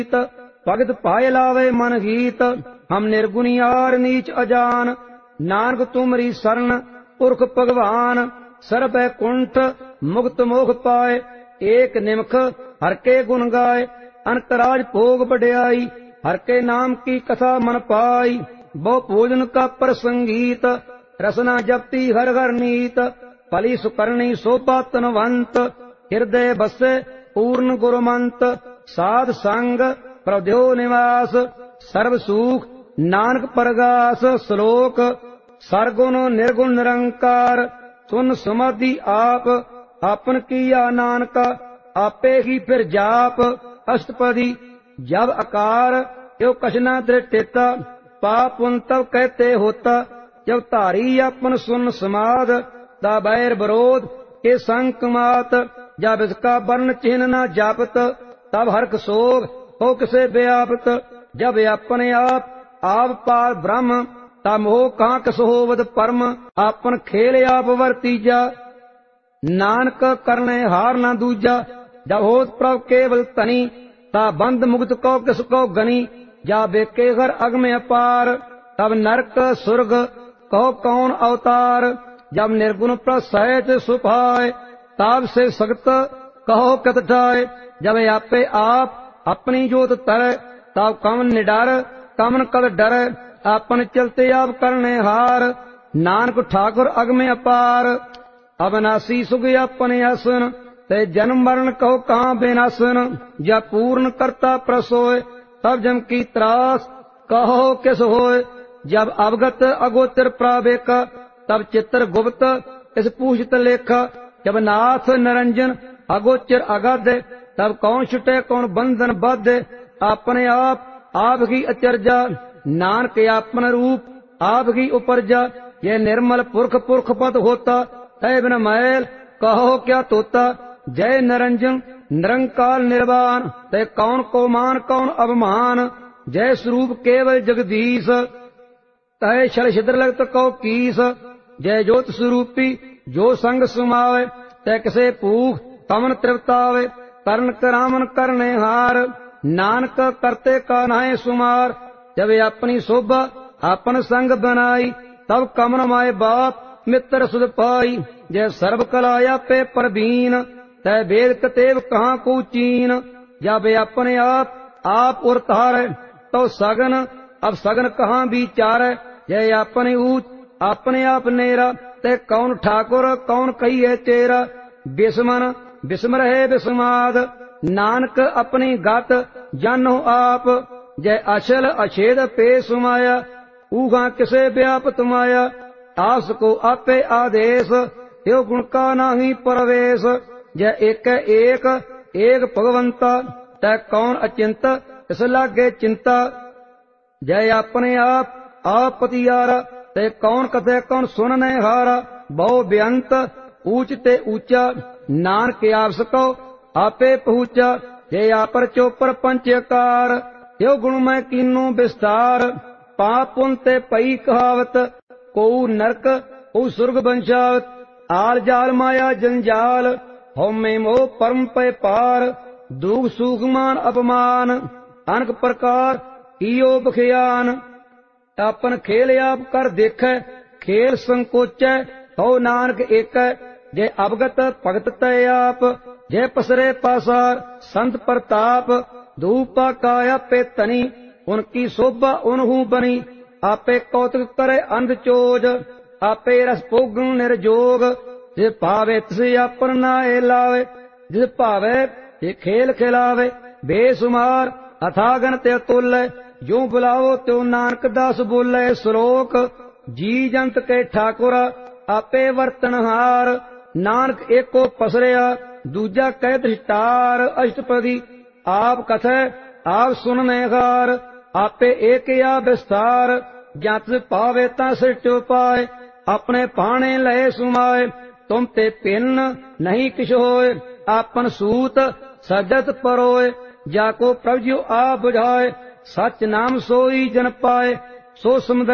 भगत पाए लावे मन गीत। हम निर्गुणियार नीच अजान, नानक तुमरी शरण पुरख भगवान। सर्व कुंठ मुक्त मोख पाए, एक निमख हर के गुण गाए। अनकराज भोग बढ़ियाई, हर के नाम की कथा मन पाई। बहु भोजन का प्रसंगीत, रसना जपती हर हर नीत। भली सुकरणी शोभा तनवंत, हृदय बसे पूर्ण गुरमंत। साध संग प्रभु निवास, सर्व सुख नानक परगास। श्लोक सरगुण निर्गुण निरंकार, सुन समाधि आप। आपन किया नानका, आपे ही फिर जाप। अष्टपदी जब आकार यो कछना दृष्टिता, पाप पुन तब कहते होता। जब धारी अपन सुन समाध, ता बैर विरोध के संक मात। जब इसका वर्ण चिन्ह न जापत, तब हर्क शोभ हो किसे व्यापत। जब अपने आप पार ब्रह्म, ता मोह कहाँ किस होवत परम। आपन खेल आप वर्तीजा, नानक करने हार न दूजा। जब होत प्रभ केवल तनी, ता बंद मुक्त को किसको गनी। जा बेके घर अगम अपार, तब नरक सुर्ग कहो कौन अवतार। जब निर्गुण प्रसहित सुभाए, ताब से सख्त कहो कत ठाए। जब आपे आप अपनी जोत तर, तब कमन निडर कमन कद डर। आपन चलते आप करने हार, नानक ठाकुर अगम अपार। अविनाशी सुख अपने असन, ते जन्म मरण कहो कहाँ बेनासन। जब पूर्ण करता प्रसोय, तब जम की त्रास कहो किस होय। जब अवगत अगोचर प्रावेक, तब चित्र गुप्त इस पूछत लेखा। जब नाथ निरंजन अगोचर अगाध, तब कौन छुटे कौन बंधन बद्ध। अपने आप की अचर्जा, नानक आपन रूप आप की उपरजा। यह निर्मल पुरख पुरख पद होता, तय बिन मैल कहो क्या तोता। जय निरंजन निरंकाल निर्वाण, तय कौन को मान कौन अवमान। जय स्वरूप केवल जगदीश, तय छल छिद्र लगत कहो कीस। जय ज्योत स्वरूपी जो संग सुमावे, तय किसे पूख कमन तृप्तावे। करण करामन करने हार, नानक करते कान्हाए सुमार। जब अपनी शोभा अपन संग बनाई, तब कमन माए बाप मित्र सुध पाई। जय सर्व कलाया पे परवीन, तय वेद कतेव कहाँ को चीन। जब अपने आप उर तार, तो सगन अब सगन कहाँ विचार। जय अपने ऊंच अपने आप नेरा, तय कौन ठाकुर कौन कहिए तेरा। बिस्मन बिस्म रहे बिस्माद, नानक अपनी गत जानो आप। जय अचल अछेद पे सुमाया, ऊहा किसे व्यापत माया। आस को आपे आदेश, यो गुण का नाही परवेश। जय एक भगवंता, तय कौन अचिंत इस लागे चिंता। जय अपने आप पतियारा, तय कौन कथे कौन सुनने हारा। बहु बेअंत ऊंच ते ऊंचा, नानक आप सको आपे पहुंचा। जय आपर चोपर पंचकार, यो गुण मैं कीनो विस्तार। पाप पुन ते पई कहावत, को नरक को सुर्ग बंशावत। आल जाल माया जंजाल, होमे मोह परम पे पार। दुख सुख मान अपमान, अनक प्रकार कियो बखियान। अपन खेल आप कर देखे, खेल संकोचै हो नानक एक। जय अवगत भगत तय आप, जय पसरे पासार संत प्रताप। धूपा काया पे तनी, उनकी शोभा उनहू बनी। आपे कौतुक करे अंध चोज, आपे रस पोगण निर्जोग। जिस भावे तिसे अपन नाए लावे, जिस भावे ये खेल खिलावे। बेसुमार अथागन ते तोले, जो बुलाओ त्यो नानक दास बोले। श्लोक जी जंत के ठाकुरा, आपे वर्तनहार। नानक एको पसरिया, दूजा कह दृष्टार। अष्टपदी आप कथे आप सुनने हार, आपे एक या विस्तार। जत पावे ता सृष्टि पाए, अपने पाने लय सुमाए। तुम ते पिन नहीं किछ होए, आपन सूत सजत परोए। जाको प्रभु आ बुझाए, सच नाम सोई जन पाए। सो समुद्र